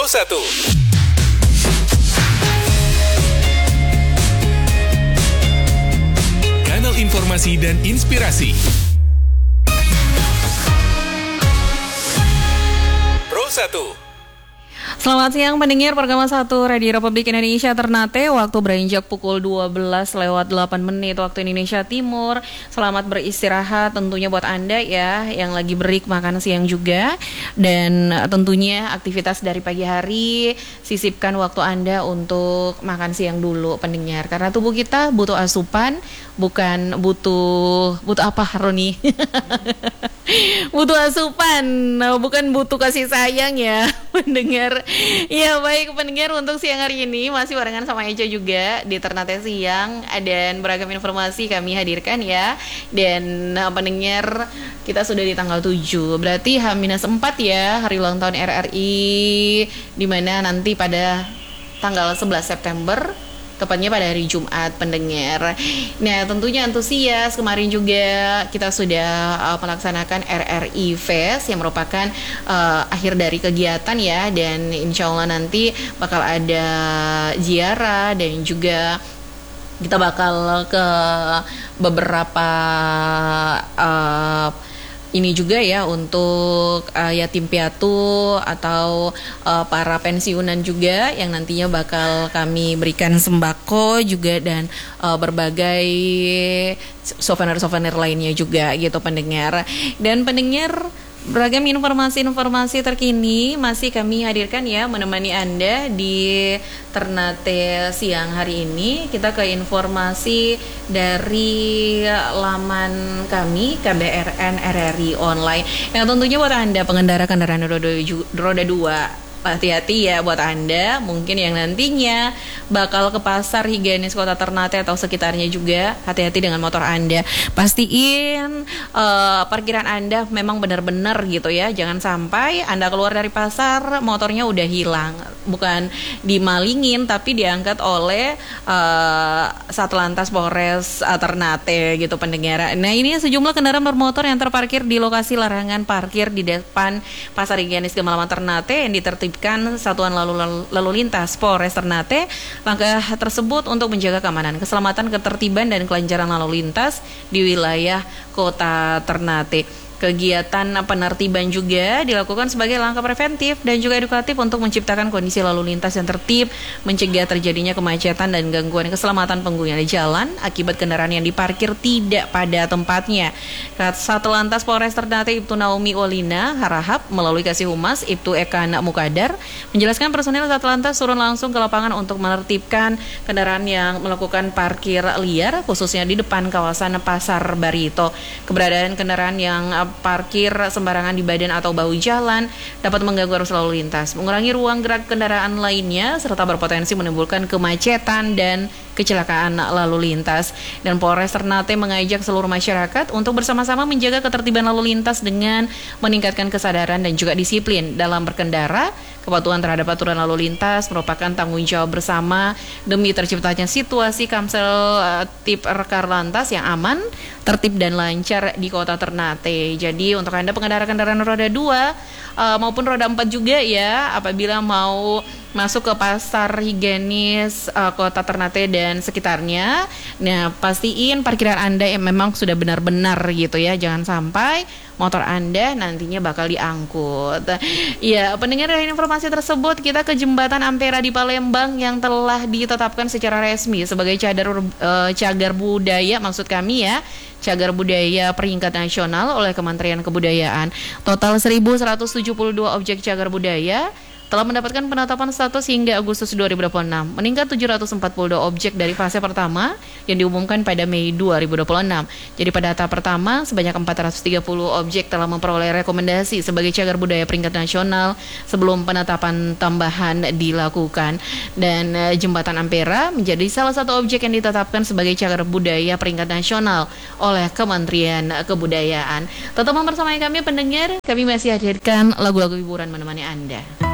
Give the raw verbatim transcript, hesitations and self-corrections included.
satu. Kanal informasi dan inspirasi. Pro satu. Selamat siang pendengar program satu Radio Republik Indonesia Ternate. Waktu beranjak pukul dua belas lewat delapan menit waktu Indonesia Timur. Selamat beristirahat tentunya buat Anda ya yang lagi break makan siang juga. Dan tentunya aktivitas dari pagi hari sisipkan waktu Anda untuk makan siang dulu pendengar. Karena tubuh kita butuh asupan, bukan butuh butuh apa Roni? Butuh asupan, bukan butuh kasih sayang ya pendengar. Ya baik pendengar, untuk siang hari ini masih barengan sama Eca juga di Ternate Siang, dan beragam informasi kami hadirkan ya. Dan pendengar, kita sudah di tanggal tujuh, berarti H minus empat ya, hari ulang tahun R R I, dimana nanti pada tanggal sebelas September, tepatnya pada hari Jumat pendengar. Nah tentunya antusias, kemarin juga kita sudah uh, melaksanakan R R I Fest yang merupakan uh, akhir dari kegiatan ya. Dan insya Allah nanti bakal ada ziarah dan juga kita bakal ke beberapa uh, ini juga ya untuk uh, yatim piatu atau uh, para pensiunan juga yang nantinya bakal kami berikan sembako juga dan uh, berbagai souvenir-souvenir lainnya juga gitu pendengar. Dan pendengar, beragam informasi-informasi terkini masih kami hadirkan ya, menemani Anda di Ternate Siang hari ini. Kita ke informasi dari laman kami K B R N R R I Online. Yang tentunya buat Anda pengendara kendaraan roda, roda dua, hati-hati ya buat Anda mungkin yang nantinya bakal ke pasar higienis Kota Ternate atau sekitarnya juga. Hati-hati dengan motor Anda. Pastiin uh, parkiran Anda memang benar-benar gitu ya. Jangan sampai Anda keluar dari pasar motornya udah hilang. Bukan dimalingin tapi diangkat oleh uh, Satlantas Polres uh, Ternate gitu pendengar. Nah ini sejumlah kendaraan bermotor yang terparkir di lokasi larangan parkir di depan pasar higienis Gemalaman Ternate yang ditertibkan Satuan Lalu, Lalu, Lalu Lintas Polres Ternate. Langkah tersebut untuk menjaga keamanan, keselamatan, ketertiban, dan kelancaran lalu lintas di wilayah Kota Ternate. Kegiatan penertiban juga dilakukan sebagai langkah preventif dan juga edukatif untuk menciptakan kondisi lalu lintas yang tertib, mencegah terjadinya kemacetan dan gangguan keselamatan pengguna jalan akibat kendaraan yang diparkir tidak pada tempatnya. Satlantas Polres Ternate Ibtu Naomi Olina Harahap melalui Kasih Humas Ibtu Eka Anak Mukadar menjelaskan personil Satlantas turun langsung ke lapangan untuk menertibkan kendaraan yang melakukan parkir liar khususnya di depan kawasan Pasar Barito. Keberadaan kendaraan yang parkir sembarangan di badan atau bahu jalan dapat mengganggu arus lalu lintas, mengurangi ruang gerak kendaraan lainnya, serta berpotensi menimbulkan kemacetan dan kecelakaan lalu lintas. Dan Polres Ternate mengajak seluruh masyarakat untuk bersama-sama menjaga ketertiban lalu lintas dengan meningkatkan kesadaran dan juga disiplin dalam berkendara. Kepatuhan terhadap aturan lalu lintas merupakan tanggung jawab bersama demi terciptanya situasi Kamsel uh, Tip Rekar Lantas yang aman, tertib dan lancar di Kota Ternate. Jadi untuk Anda pengendara kendaraan roda dua uh, maupun roda empat juga ya, apabila mau masuk ke pasar higienis uh, Kota Ternate dan sekitarnya, nah pastiin parkiran Anda yang memang sudah benar-benar gitu ya. Jangan sampai motor Anda nantinya bakal diangkut. Ya, pendengar, dari informasi tersebut kita ke Jembatan Ampera di Palembang yang telah ditetapkan secara resmi sebagai cadar uh, cagar budaya, maksud kami ya, cagar budaya peringkat nasional oleh Kementerian Kebudayaan. Total seribu seratus tujuh puluh dua objek cagar budaya telah mendapatkan penetapan status hingga Agustus dua ribu dua puluh enam, meningkat tujuh ratus empat puluh dua objek dari fase pertama yang diumumkan pada Mei dua ribu dua puluh enam. Jadi pada tahap pertama sebanyak empat ratus tiga puluh objek telah memperoleh rekomendasi sebagai cagar budaya peringkat nasional sebelum penetapan tambahan dilakukan. Dan e, Jembatan Ampera menjadi salah satu objek yang ditetapkan sebagai cagar budaya peringkat nasional oleh Kementerian Kebudayaan. Tetap mempersamai kami pendengar, kami masih hadirkan lagu-lagu hiburan menemani Anda.